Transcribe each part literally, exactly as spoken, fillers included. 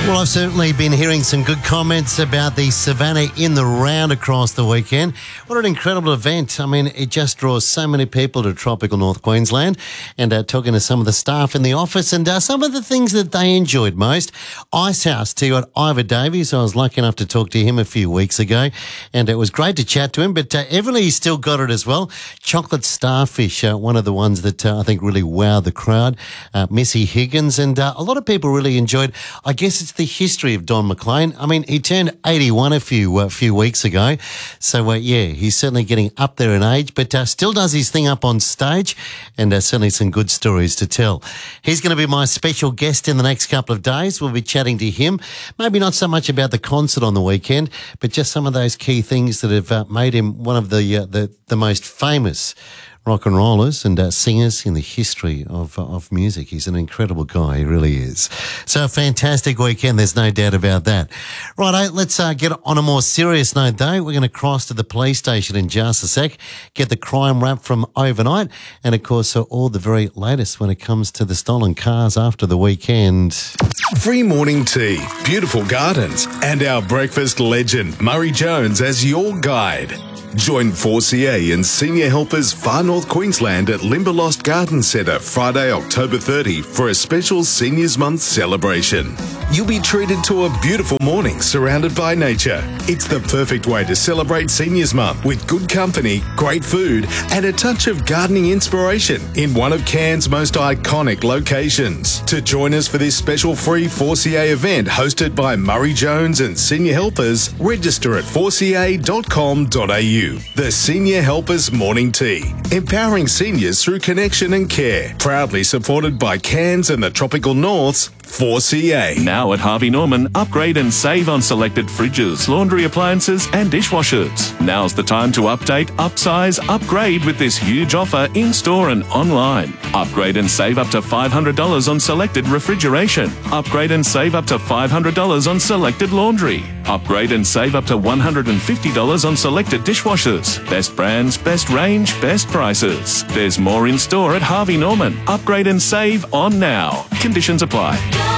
Well, I've certainly been hearing some good comments about the Savannah in the Round across the weekend. What an incredible event. I mean, it just draws so many people to tropical North Queensland. And uh, talking to some of the staff in the office and uh, some of the things that they enjoyed most. Icehouse, tell you what, Ivor Davies, I was lucky enough to talk to him a few weeks ago. And it was great to chat to him, but uh, Everly still got it as well. Chocolate Starfish, uh, one of the ones that uh, I think really wowed the crowd. Uh, Missy Higgins, and uh, a lot of people really enjoyed, I guess it's the history of Don McLean. I mean, he turned eighty-one a few uh, few weeks ago. So, uh, yeah, he's certainly getting up there in age, but uh, still does his thing up on stage, and uh, certainly some good stories to tell. He's going to be my special guest in the next couple of days. We'll be chatting to him, maybe not so much about the concert on the weekend, but just some of those key things that have uh, made him one of the, uh, the, the most famous rock and rollers and uh, singers in the history of uh, of music. He's an incredible guy, he really is. So a fantastic weekend, there's no doubt about that. Righto, let's uh, get on a more serious note though. We're going to cross to the police station in just a sec, get the crime wrap from overnight, and of course uh, all the very latest when it comes to the stolen cars after the weekend. Free morning tea, beautiful gardens, and our breakfast legend, Murray Jones, as your guide. Join four C A and Senior Helpers Far North Queensland at Limberlost Garden Centre Friday, October thirtieth for a special Seniors Month celebration. You'll be treated to a beautiful morning surrounded by nature. It's the perfect way to celebrate Seniors Month with good company, great food and a touch of gardening inspiration in one of Cairns' most iconic locations. To join us for this special free four C A event hosted by Murray Jones and Senior Helpers, register at four c a dot com dot a u. The Senior Helpers Morning Tea, empowering seniors through connection and care. Proudly supported by Cairns and the Tropical North's four C A. Now at Harvey Norman, upgrade and save on selected fridges, laundry appliances and dishwashers. Now's the time to update, upsize, upgrade with this huge offer in-store and online. Upgrade and save up to five hundred dollars on selected refrigeration. Upgrade and save up to five hundred dollars on selected laundry. Upgrade and save up to one hundred fifty dollars on selected dishwashers. Best brands, best range, best prices. There's more in store at Harvey Norman. Upgrade and save on now. Conditions apply.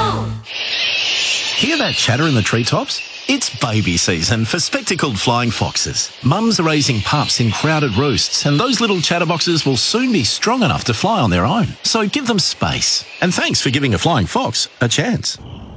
Hear that chatter in the treetops? It's baby season for spectacled flying foxes. Mums are raising pups in crowded roosts, and those little chatterboxes will soon be strong enough to fly on their own. So give them space. And thanks for giving a flying fox a chance.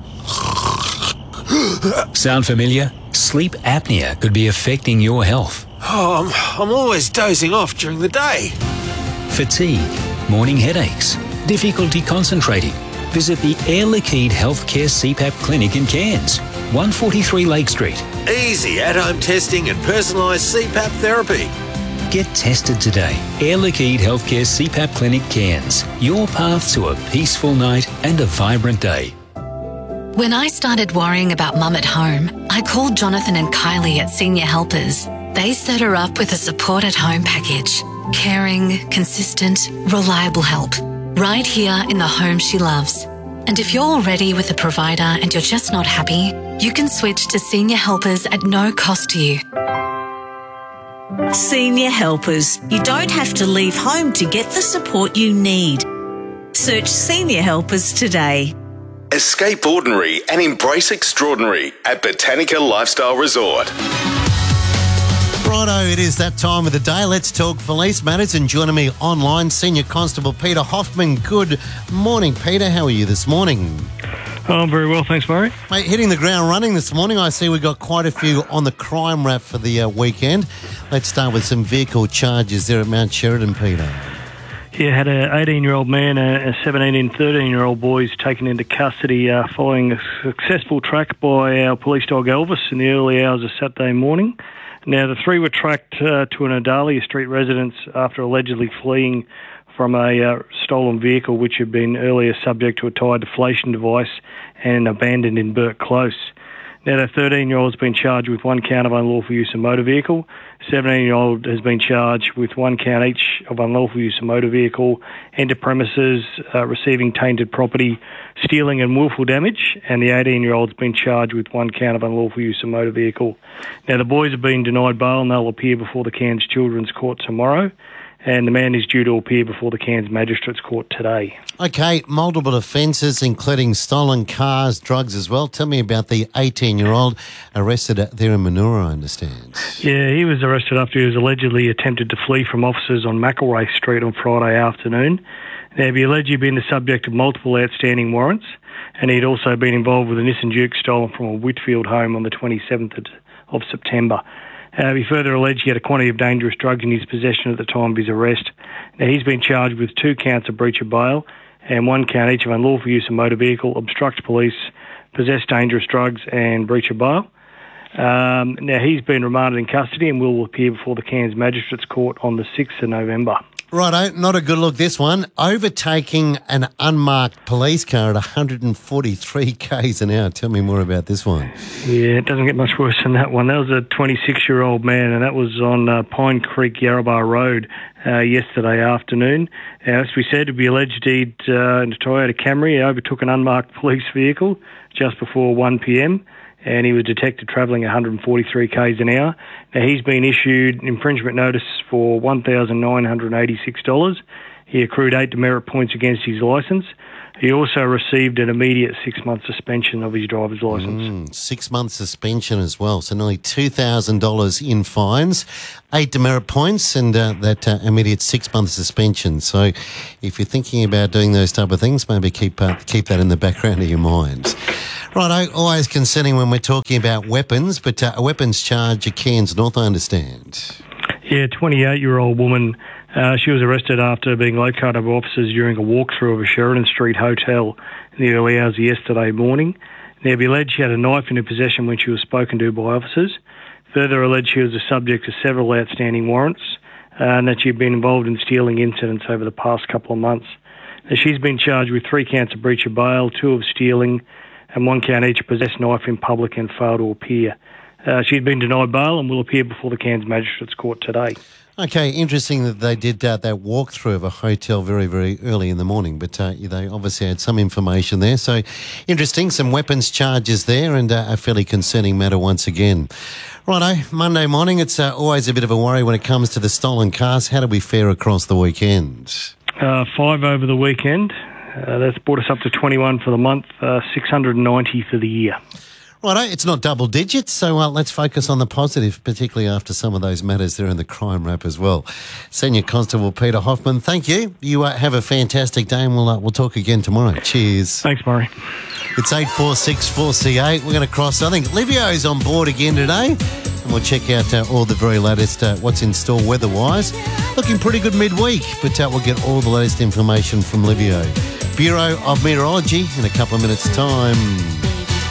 Sound familiar? Sleep apnea could be affecting your health. Oh, I'm, I'm always dozing off during the day. Fatigue, morning headaches, difficulty concentrating. Visit the Air Liquide Healthcare C PAP Clinic in Cairns, one forty-three Lake Street. Easy at-home testing and personalised C PAP therapy. Get tested today. Air Liquide Healthcare C PAP Clinic Cairns. Your path to a peaceful night and a vibrant day. When I started worrying about Mum at home, I called Jonathan and Kylie at Senior Helpers. They set her up with a support at home package. Caring, consistent, reliable help. Right here in the home she loves. And if you're already with a provider and you're just not happy, you can switch to Senior Helpers at no cost to you. Senior Helpers. You don't have to leave home to get the support you need. Search Senior Helpers today. Escape ordinary and embrace extraordinary at Botanica Lifestyle Resort. Righto, it is that time of the day. Let's talk police matters, and joining me online, Senior Constable Peter Hoffman. Good morning, Peter. How are you this morning? Oh, I'm very well, thanks, Murray. Mate, hitting the ground running this morning. I see we got quite a few on the crime wrap for the uh, weekend. Let's start with some vehicle charges there at Mount Sheridan, Peter. Yeah, had an eighteen-year-old man and a seventeen and thirteen-year-old boys taken into custody uh, following a successful track by our police dog Elvis in the early hours of Saturday morning. Now, the three were tracked uh, to an Adalia Street residence after allegedly fleeing from a uh, stolen vehicle which had been earlier subject to a tyre deflation device and abandoned in Burt Close. Now, the thirteen-year-old has been charged with one count of unlawful use of motor vehicle. seventeen-year-old has been charged with one count each of unlawful use of motor vehicle, enter premises, uh, receiving tainted property, stealing and willful damage, and the eighteen-year-old has been charged with one count of unlawful use of motor vehicle. Now, the boys have been denied bail and they'll appear before the Cairns Children's Court tomorrow. and the man is due to appear before the Cairns Magistrates Court today. Okay, multiple offences, including stolen cars, drugs as well. Tell me about the eighteen-year-old arrested there in Manoora, I understand. Yeah, he was arrested after he was allegedly attempted to flee from officers on McElwraith Street on Friday afternoon. Now, he alleged he'd been the subject of multiple outstanding warrants, and he'd also been involved with a Nissan Juke stolen from a Whitfield home on the twenty-seventh of September. Uh, he further alleged he had a quantity of dangerous drugs in his possession at the time of his arrest. Now, he's been charged with two counts of breach of bail and one count each of unlawful use of motor vehicle, obstruct police, possess dangerous drugs and breach of bail. Um, now, he's been remanded in custody and will appear before the Cairns Magistrates Court on the sixth of November. Righto, not a good look, this one. Overtaking an unmarked police car at one hundred forty-three kays an hour. Tell me more about this one. Yeah, it doesn't get much worse than that one. That was a twenty-six-year-old man, and that was on uh, Pine Creek, Yarrabah Road uh, yesterday afternoon. Uh, as we said, we alleged he'd, uh, in a Toyota Camry, he overtook an unmarked police vehicle just before one p.m, and he was detected travelling one hundred forty-three kays an hour. Now, he's been issued infringement notice for one thousand nine hundred eighty-six dollars. He accrued eight demerit points against his licence. He also received an immediate six-month suspension of his driver's licence. Mm, six-month suspension as well, so nearly two thousand dollars in fines, eight demerit points and uh, that uh, immediate six-month suspension. So if you're thinking about doing those type of things, maybe keep uh, keep that in the background of your mind. Right, always concerning when we're talking about weapons, but uh, a weapons charge at Cairns North, I understand. Yeah, twenty-eight-year-old woman. Uh, she was arrested after being located by officers during a walkthrough of a Sheridan Street hotel in the early hours of yesterday morning. Now, be alleged she had a knife in her possession when she was spoken to by officers. Further alleged she was the subject of several outstanding warrants uh, and that she had been involved in stealing incidents over the past couple of months. Now, she's been charged with three counts of breach of bail, two of stealing, and one count each of possess knife in public and fail to appear. Uh, she's been denied bail and will appear before the Cairns Magistrates Court today. Okay, interesting that they did uh, that walkthrough of a hotel very, very early in the morning, but uh, they obviously had some information there. So interesting, some weapons charges there and uh, a fairly concerning matter once again. Righto, Monday morning, it's uh, always a bit of a worry when it comes to the stolen cars. How did we fare across the weekend? Uh, five over the weekend. Uh, that's brought us up to twenty-one for the month, uh, six hundred ninety for the year. Righto, it's not double digits, so uh, let's focus on the positive, particularly after some of those matters there in the crime wrap as well. Senior Constable Peter Hoffman, thank you. You uh, have a fantastic day and we'll, uh, we'll talk again tomorrow. Cheers. Thanks, Murray. It's eight four six four C eight. We're going to cross, I think Livio's on board again today. And we'll check out uh, all the very latest, uh, what's in store weather-wise. Looking pretty good midweek, but uh, we'll get all the latest information from Livio. Bureau of Meteorology in a couple of minutes' time.